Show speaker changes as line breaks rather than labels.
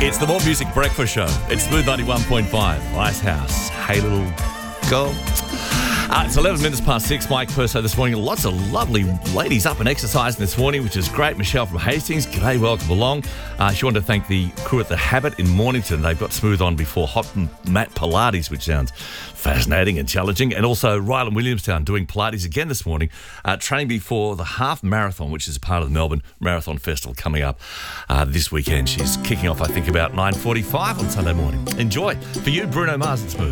It's the More Music Breakfast Show. It's Smooth 91.5, Icehouse. Hey, little girl. It's 11 minutes past 6. Mike Perso this morning. Lots of lovely ladies up and exercising this morning, which is great. Michelle from Hastings, g'day, welcome along. She wanted to thank the crew at The Habit in Mornington. They've got Smooth on before Hot Mat Pilates, which sounds fascinating and challenging. And also Ryland Williamstown doing Pilates again this morning, training before the half marathon, which is a part of the Melbourne Marathon Festival coming up this weekend. She's kicking off, I think, about 9:45 on Sunday morning. Enjoy. For you, Bruno Mars and Smooth.